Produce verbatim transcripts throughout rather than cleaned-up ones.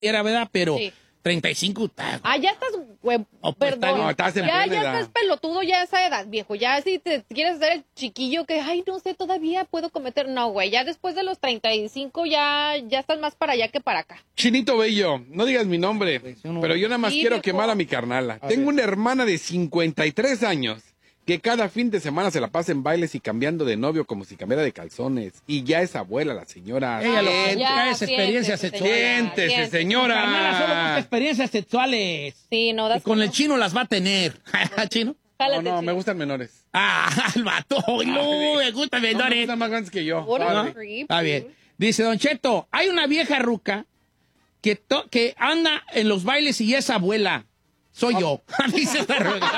era, ¿verdad? Pero Sí. treinta y cinco... ta- Ah, ya estás, güey, Oh, pues, está perdón. bien. No, estás en ya, plena ya edad. estás pelotudo ya a esa edad, viejo. Ya si te quieres hacer el chiquillo que, ay, no sé, todavía puedo cometer. No, güey, ya después de los treinta y cinco ya, ya estás más para allá que para acá. Chinito Bello, no digas mi nombre, Pues, yo no- pero yo nada más Sí, quiero viejo. quemar a mi carnala. A Tengo ver. una hermana de cincuenta y tres años que cada fin de semana se la pasa en bailes y cambiando de novio como si cambiara de calzones. Y ya es abuela la señora. Ella lo que Siéntese, busca es experiencias siéntese, sexuales. siéntese, siéntese. señora. Carnala solo busca experiencias sexuales. Sí, no, Y das con el chino las va a tener. ¿Chino? No, Jálate, no, me chino. gustan menores. Ah, el vato. Ay, no, me gusta No, me menores. gustan más grandes que yo. What a Sorry. creep, Está bien. dude. Dice Don Cheto, hay una vieja ruca que, to- que anda en los bailes y es abuela. Soy yo. Dice esta ruca.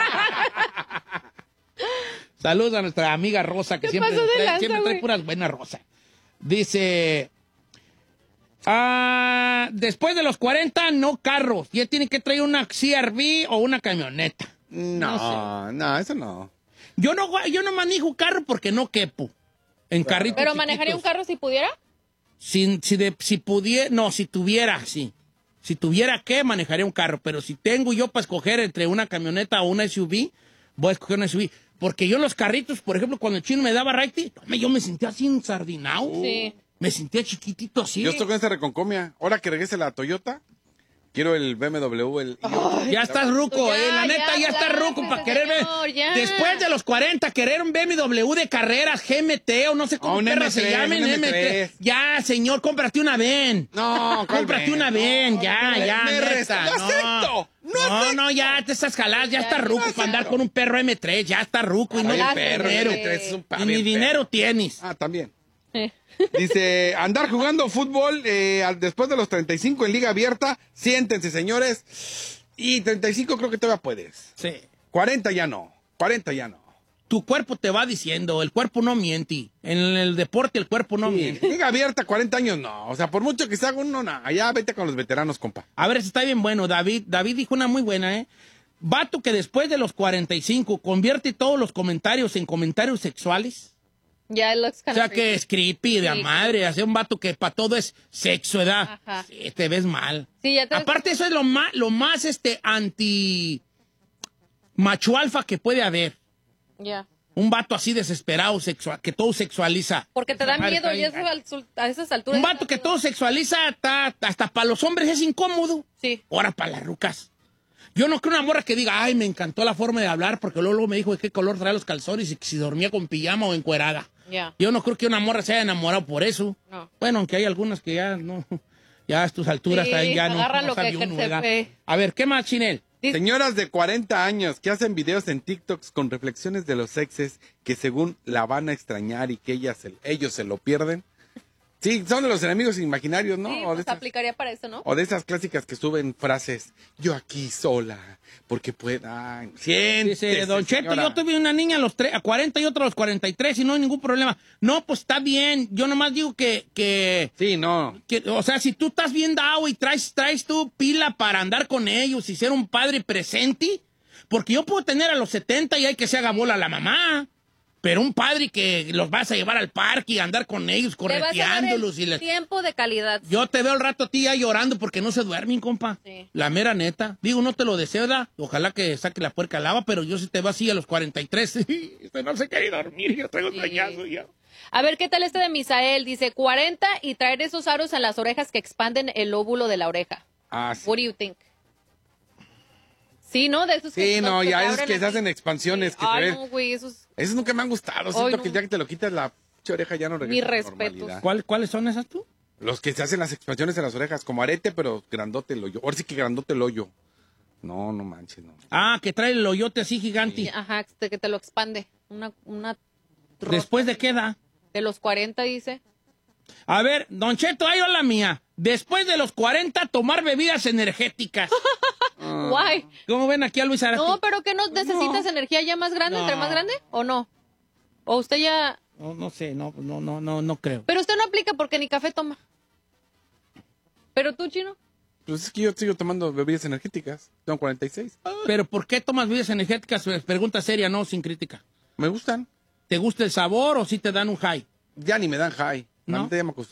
Saludos a nuestra amiga Rosa, que ¿Qué siempre, pasó de trae, lanza, siempre trae güey? puras buenas Rosa. Dice, ah, después de los cuarenta, no carros. Ya tiene que traer una C R V o una camioneta. No, no, eso no. Yo no, yo no manejo carro porque no quepo. En carritos ¿Pero manejaría un chiquitos. carro si pudiera? Si, si, de, si pudiera, no, si tuviera, sí. Si tuviera que, manejaría un carro. Pero si tengo yo para escoger entre una camioneta o una S U V, voy a escoger una S U V. Porque yo en los carritos, por ejemplo, cuando el chino me daba raite, yo me sentía así ensardinado. Sí. Me sentía chiquitito así. Yo estoy con esta reconcomia. Ahora que regrese la Toyota, quiero el B M W. El... Ya estás ruco, Ya, eh. La neta, ya, ya, estás ruco relájese, para querer ver. señor, ya. Después de los cuarenta, querer un B M W de carreras, G M T o no sé cómo Oh, un perra se M tres, llamen, un M tres. M tres. Ya, señor, cómprate una ven. No, ¿cuál Cómprate ven? una ven, ya, me- ya, me neta, resta- no acepto, no No, acepto. no, ya te estás jaladas, ya, Ya, está no ruco para andar acepto. con un perro M tres, ya está ruco y no Ay, hay el perro, el dinero. M tres es un pa- Y ni bien dinero perro. tienes. Ah, también. Eh. Dice, andar jugando fútbol eh, al- después de los treinta y cinco en liga abierta, siéntense, señores. Y treinta y cinco creo que todavía puedes. Sí. cuarenta ya no, cuarenta ya no. Tu cuerpo te va diciendo, el cuerpo no miente. En el deporte el cuerpo no miente. Liga abierta, cuarenta años no. O sea, por mucho que se haga uno, no. Ya vete con los veteranos, compa. A ver, eso está bien bueno. David, David dijo una muy buena, ¿eh? Vato que después de los cuarenta y cinco convierte todos los comentarios en comentarios sexuales. Ya, it looks O kind sea, of que es creepy de a Sí. madre. Hace un vato que para todo es sexo, ¿verdad? Ajá. Sí, te ves mal. Sí, ya te ves- Aparte, eso es lo más, lo más este, anti macho alfa que puede haber. Ya. Un vato así desesperado, sexual, que todo sexualiza. Porque te da Madre, miedo y está eso al- a esas alturas. Un vato que todo sexualiza, está- hasta para los hombres es incómodo. Sí. Ahora para las rucas. Yo no creo una morra que diga, ay, me encantó la forma de hablar, porque luego, luego me dijo de qué color trae los calzones y que si dormía con pijama o encuerada. Ya. Yo no creo que una morra se haya enamorado por eso. No. Bueno, aunque hay algunas que ya no, ya a tus alturas Sí, también ya no, agarra no lo que sabe uno, se ¿verdad? ve. A ver, ¿qué más, Chinel? Dice- Señoras de cuarenta años que hacen videos en TikToks con reflexiones de los exes que según la van a extrañar y que ellas se- ellos se lo pierden. Sí, son de los enemigos imaginarios, ¿no? Sí, o, de pues esas, aplicaría para eso, ¿no? o de esas clásicas que suben frases, yo aquí sola, porque pueda... Siéntese, Dice, Don Cheto, señora. yo tuve una niña a los tre- a cuarenta y otra a los cuarenta y tres y no hay ningún problema. No, pues está bien. Yo nomás digo que, que, Sí, no. que, o sea, si tú estás bien dado y traes, traes tu pila para andar con ellos y ser un padre presente, porque yo puedo tener a los setenta y hay que se haga bola la mamá. Pero un padre que los vas a llevar al parque y andar con ellos, Te vas a dar correteándolos y el les... tiempo de calidad. Yo te veo el rato a ti ya llorando porque no se duermen, compa. Sí. La mera neta. Digo, no te lo deseo, ¿verdad? Ojalá que saque la puerca al lava, pero yo sí te veo así a los cuarenta y tres. Este no se quiere dormir, yo traigo Sí. sueñazo ya. A ver, ¿qué tal este de Misael? Dice cuarenta y traer esos aros en las orejas que expanden el óvulo de la oreja. Ah, sí. What do you think? Sí, ¿no? De esos que Sí, no, que ya te esos abren que se aquí. hacen expansiones. Que Ay, te no, ven. güey, esos... Esos nunca me han gustado. Siento Ay, no. que ya que te lo quitas la pinche oreja ya no regresa Mis a la respetos. normalidad. ¿Cuál- ¿Cuáles son esas tú? Los que se hacen las expansiones en las orejas, como arete, pero grandote el hoyo. Ahora sí que grandote el hoyo. No, no manches, no. Ah, que trae el hoyote así gigante. Ajá, que te, que te lo expande. Una, una rosca. ¿Después de qué edad? De los cuarenta, dice. A ver, Don Cheto, ahí va la mía. Después de los cuarenta, tomar bebidas energéticas. Guay. ¿Cómo ven aquí a Luis Arati? No, pero que no necesitas energía ya más grande, No. entre más grande, ¿o no? O usted ya... No, no sé, no, no, no, no, no creo. Pero usted no aplica porque ni café toma. ¿Pero tú, Chino? Pues es que yo sigo tomando bebidas energéticas. Tengo cuarenta y seis. Pero ¿por qué tomas bebidas energéticas? Pregunta seria, no, sin crítica. Me gustan. ¿Te gusta el sabor o si te dan un high? Ya ni me dan high. ¿No? ¿No? Ya me acostumbré.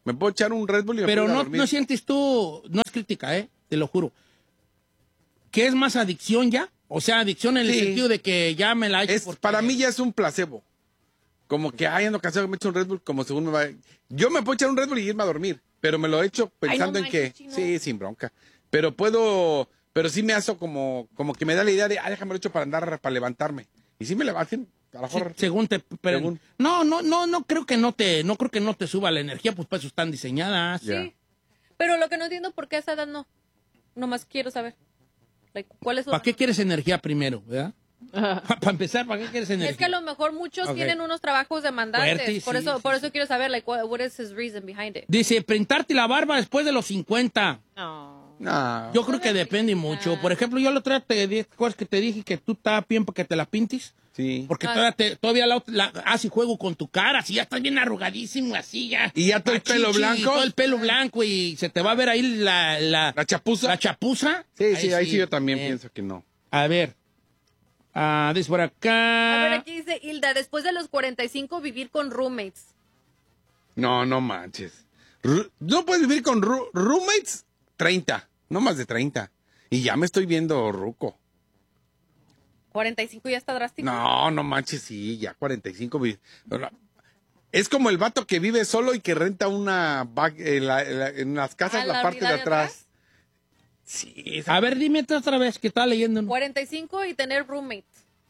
Me puedo echar un Red Bull y me Pero puedo ir a no, dormir. no sientes tú, no es crítica, ¿eh? Te lo juro. ¿Qué es más adicción ya? O sea, adicción en el Sí. sentido de que ya me la he hecho Es, porque- para mí ya es un placebo. Como que, ay, ando cansado, me echo un Red Bull, como según me va... Yo me puedo echar un Red Bull y irme a dormir, pero me lo he hecho pensando Ay, no en que... manches, chino. Sí, sin bronca. Pero puedo... Pero sí me hace como, como que me da la idea de, ah, déjame lo hecho para andar, para levantarme. Y sí me levanto, a lo Sí, mejor... según te... Pero, Según. No, no, no, no creo que no te, no creo que no te suba la energía, pues para eso están diseñadas. Ya. Sí. Pero lo que no entiendo por qué a esa edad no. Nomás quiero saber. Like, ¿cuál es su- ¿Para qué quieres energía primero, verdad? Para empezar, ¿para qué quieres energía? Es que a lo mejor muchos Ok. tienen unos trabajos demandantes. Fuerte, por sí, eso, sí, por sí. eso quiero saber, like, what, what is his reason behind it? Dice, printarte la barba después de los cincuenta. No. No. Yo creo que depende mucho. Por ejemplo, yo la otra vez te di cosas que te dije que tú estás bien para que te la pintes. Sí. Porque Ah. todavía, te, todavía la, la haces juego con tu cara, así ya estás bien arrugadísimo, así ya. ¿Y ya todo el pelo Machichi, blanco? Todo el pelo blanco y se te va a ver ahí la... ¿La, ¿La chapuza? la chapuza? Sí, sí, ahí sí yo también eh. pienso que no. A ver. Ah, dice por acá. A ver, aquí dice Hilda, después de los cuarenta y cinco vivir con roommates. No, no manches. Ru- no puedes vivir con ru- roommates treinta, no más de treinta. Y ya me estoy viendo ruco. cuarenta y cinco ya está drástico. No, no manches, sí, ya cuarenta y cinco. vi- Es como el vato que vive solo y que renta una bag- en, la- en la- en las casas, Ah, la, la parte de unidad de atrás. atrás. Sí, esa- A ver, dime otra vez que estaba leyendo. ¿no? cuarenta y cinco y tener roommates.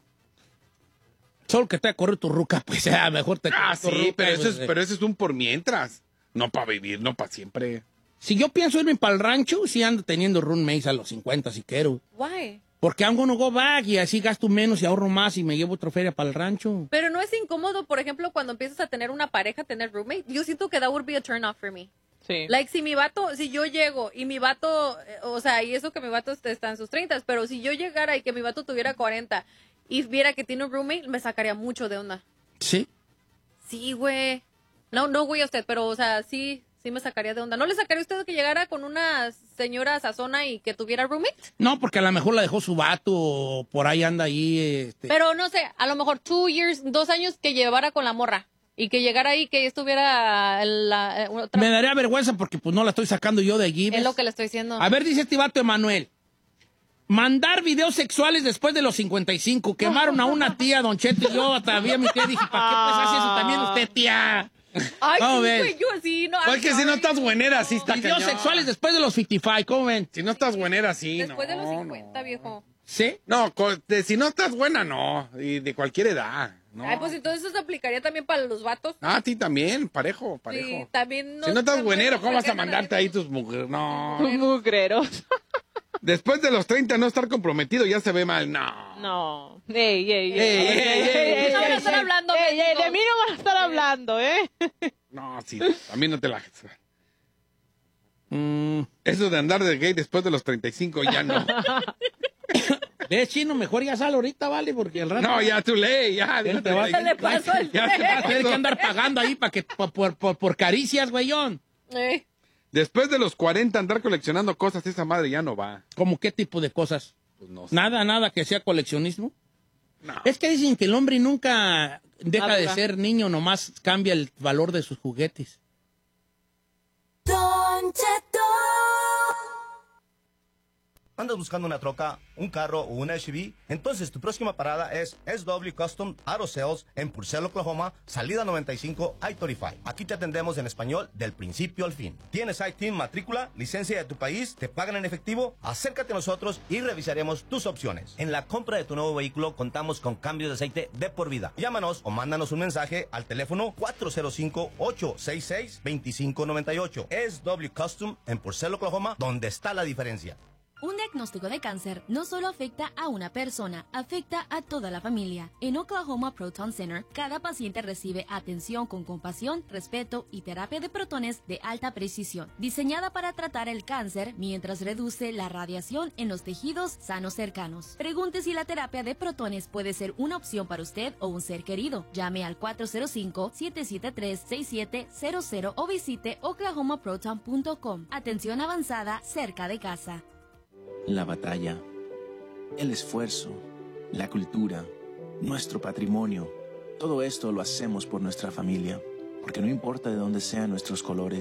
Solo que te corre tu ruca, pues ya, mejor te Ah, corre tu sí, ruca, pero eso, pues, es, eh. pero eso es un por mientras. No para vivir, no para siempre. Si yo pienso irme para el rancho, sí ando teniendo roommates a los cincuenta si quiero. Why? Porque I'm gonna go back y así gasto menos y ahorro más y me llevo otra feria para el rancho. Pero no es incómodo, por ejemplo, cuando empiezas a tener una pareja, tener roommate. Yo siento que that would be a turn off for me. Sí. Like, si mi vato, si yo llego y mi vato, eh, o sea, y eso que mi vato est- está en sus treinta, pero si yo llegara y que mi vato tuviera cuarenta y viera que tiene un roommate, me sacaría mucho de onda. Sí. Sí, güey. No, no, güey, a usted, pero, o sea, sí, sí me sacaría de onda. ¿No le sacaría a usted que llegara con una señora sazona y que tuviera roommate? No, porque a lo mejor la dejó su vato o por ahí anda ahí. Este. Pero, no sé, a lo mejor two years, dos años que llevara con la morra y que llegara ahí, que estuviera la, eh, otra... Me daría vergüenza porque pues no la estoy sacando yo de allí. Es ¿ves? lo que le estoy diciendo. A ver, dice este vato Emanuel. Mandar videos sexuales después de los cincuenta y cinco. Quemaron a una tía, Don Cheto, y yo todavía mi tía dije, ¿para qué pues hace eso también usted, tía? Ay, ¿Cómo sí, ves? güey, yo así, no. Porque I'm si no sorry. estás buenera, sí está Videos cañón. sexuales después de los cincuenta y cinco, ¿cómo ven? Si no estás buenera, sí, Después no, de los no. cincuenta, viejo. ¿Sí? No, co- de- si no estás buena, no. Y de cualquier edad. No. Ay, pues entonces eso se aplicaría también para los vatos. Ah, a ti también, parejo, parejo. Sí, también si no estás buenero, ¿cómo vas a mandar mandarte ahí tus mujeres? No. Mugreros. Después de los treinta no estar comprometido ya se ve mal. No. No. Ey, ey, ey. Ey, ey, ey, No van a estar hablando, Ey, ey, de mendigos. mí no van a estar hablando, ¿eh? No, sí, a mí no te la... Mm, Eso de andar de gay después de los treinta y cinco ya no. ¿Ves, Chino? Mejor ya sal ahorita, ¿vale? Porque el rato... No, ya tú ley, ya. Ya ya te vas, Se le pasó el ya te vas a tener tren. que andar pagando ahí para que, por, por, por, por caricias, güeyón. Eh, Después de los cuarenta andar coleccionando cosas, esa madre ya no va. ¿Cómo qué tipo de cosas? Pues no sé. Nada, nada que sea coleccionismo. No. Es que dicen que el hombre nunca deja de Madura. ser niño, nomás cambia el valor de sus juguetes. Don Cheto. ¿Andas buscando una troca, un carro o una S U V? Entonces tu próxima parada es S W Custom Auto Sales en Purcell, Oklahoma, salida noventa y cinco I treinta y cinco. Aquí te atendemos en español del principio al fin. ¿Tienes I T I N, matrícula, licencia de tu país? ¿Te pagan en efectivo? Acércate a nosotros y revisaremos tus opciones. En la compra de tu nuevo vehículo contamos con cambios de aceite de por vida. Llámanos o mándanos un mensaje al teléfono cuatro cero cinco, ocho seis seis, dos cinco nueve ocho. S W Custom en Purcell, Oklahoma, donde está la diferencia. Un diagnóstico de cáncer no solo afecta a una persona, afecta a toda la familia. En Oklahoma Proton Center, cada paciente recibe atención con compasión, respeto y terapia de protones de alta precisión, diseñada para tratar el cáncer mientras reduce la radiación en los tejidos sanos cercanos. Pregunte si la terapia de protones puede ser una opción para usted o un ser querido. Llame al cuatro cero cinco, siete siete tres, seis siete cero cero o visite oklahoma proton punto com. Atención avanzada cerca de casa. La batalla, el esfuerzo, la cultura, nuestro patrimonio, todo esto lo hacemos por nuestra familia, porque no importa de dónde sean nuestros colores,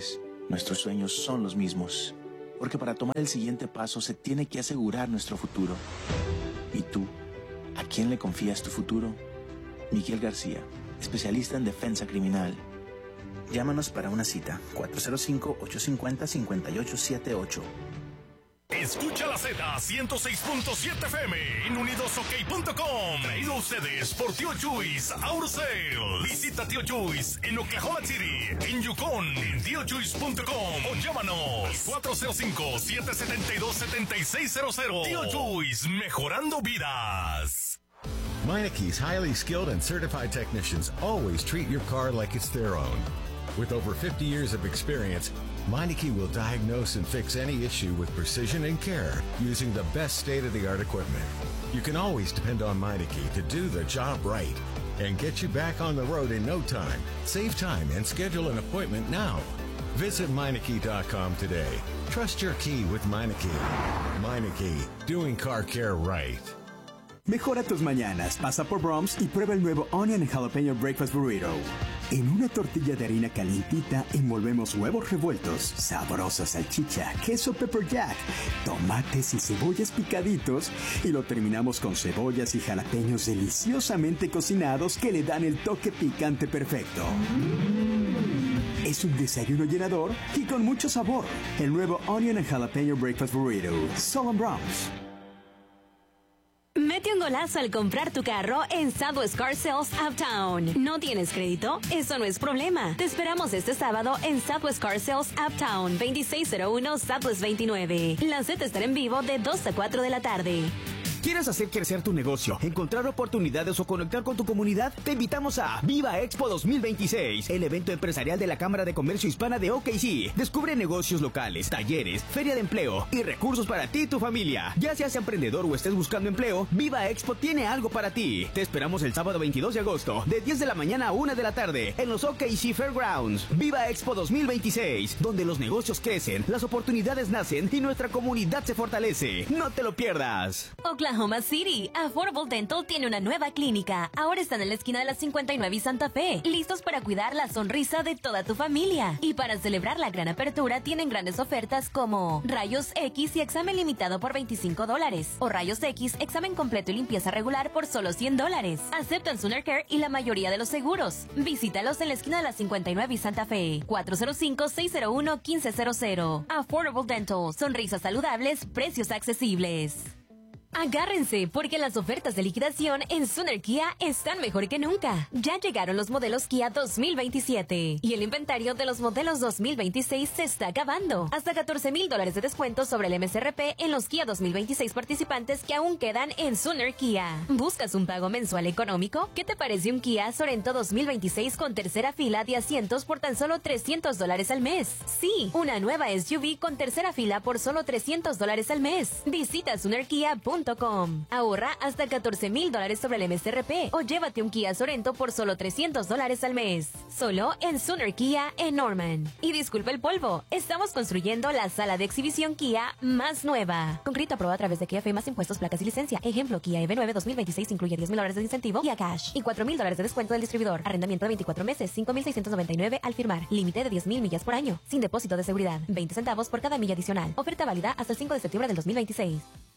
Nuestros sueños son los mismos, porque para tomar el siguiente paso se tiene que asegurar nuestro futuro. ¿Y tú? ¿A quién le confías tu futuro? Miguel García, especialista en defensa criminal. Llámanos para una cita, cuatro cero cinco, ocho cinco cero, cinco ocho siete ocho. Escucha la Z ciento seis punto siete F M en unidos ok punto com. Traído a ustedes por Tío Chuys Auto Sales. Visita Tío Chuys en Oklahoma City, en Yukon, en tío chuys punto com o llámanos cuatro cero cinco, siete siete dos, siete seis cero cero. Tío Chuys, mejorando vidas. Meineke's highly skilled and certified technicians always treat your car like it's their own. With over fifty years of experience, Meineke will diagnose and fix any issue with precision and care using the best state-of-the-art equipment. You can always depend on Meineke to do the job right and get you back on the road in no time. Save time and schedule an appointment now. Visit Meineke dot com today. Trust your key with Meineke. Meineke, doing car care right. Mejora tus mañanas, pasa por Brahms y prueba el nuevo Onion and Jalapeno Breakfast Burrito. En una tortilla de harina calientita envolvemos huevos revueltos, sabrosa salchicha, queso pepper jack, tomates y cebollas picaditos y lo terminamos con cebollas y jalapeños deliciosamente cocinados que le dan el toque picante perfecto. Es un desayuno llenador y con mucho sabor. El nuevo Onion and Jalapeno Breakfast Burrito, solo en Brahms. Mete un golazo al comprar tu carro en Southwest Car Sales Uptown. ¿No tienes crédito? Eso no es problema. Te esperamos este sábado en Southwest Car Sales Uptown, veintiséis cero uno Southwest veintinueve. La cita estará en vivo de dos a cuatro de la tarde. ¿Quieres hacer crecer tu negocio, encontrar oportunidades o conectar con tu comunidad? Te invitamos a Viva Expo dos mil veintiséis, el evento empresarial de la Cámara de Comercio Hispana de O K C. Descubre negocios locales, talleres, feria de empleo y recursos para ti y tu familia. Ya seas emprendedor o estés buscando empleo, Viva Expo tiene algo para ti. Te esperamos el sábado veintidós de agosto, de diez de la mañana a una de la tarde, en los O K C Fairgrounds. Viva Expo dos mil veintiséis, donde los negocios crecen, las oportunidades nacen y nuestra comunidad se fortalece. No te lo pierdas. Oklahoma City, Affordable Dental tiene una nueva clínica. Ahora están en la esquina de la cincuenta y nueve y Santa Fe, listos para cuidar la sonrisa de toda tu familia. Y para celebrar la gran apertura, tienen grandes ofertas como rayos X y examen limitado por veinticinco dólares, o rayos X, examen completo y limpieza regular por solo cien dólares. Aceptan Sooner Care y la mayoría de los seguros. Visítalos en la esquina de la cincuenta y nueve y Santa Fe, cuatro cero cinco, seis cero uno, uno cinco cero cero. Affordable Dental, sonrisas saludables, precios accesibles. Agárrense, porque las ofertas de liquidación en Sooner Kia están mejor que nunca. Ya llegaron los modelos Kia dos mil veintisiete y el inventario de los modelos dos mil veintiséis se está acabando. Hasta catorce mil dólares de descuento sobre el M S R P en los Kia dos mil veintiséis participantes que aún quedan en Sooner Kia. ¿Buscas un pago mensual económico? ¿Qué te parece un Kia Sorento dos mil veintiséis con tercera fila de asientos por tan solo trescientos dólares al mes? Sí, una nueva S U V con tercera fila por solo trescientos dólares al mes. Visita sooner kia punto com. Ahorra hasta catorce mil dólares sobre el M S R P o llévate un Kia Sorento por solo trescientos dólares al mes. Solo en Sooner Kia en Norman. Y disculpa el polvo, estamos construyendo la sala de exhibición Kia más nueva. Con crédito aprobado a través de Kia F más impuestos, placas y licencia. Ejemplo, Kia E V nueve dos mil veintiséis incluye diez mil dólares de incentivo y a cash y cuatro mil dólares de descuento del distribuidor. Arrendamiento de veinticuatro meses, cinco mil seiscientos noventa y nueve al firmar. Límite de diez mil millas por año. Sin depósito de seguridad. veinte centavos por cada milla adicional. Oferta válida hasta el cinco de septiembre del dos mil veintiséis.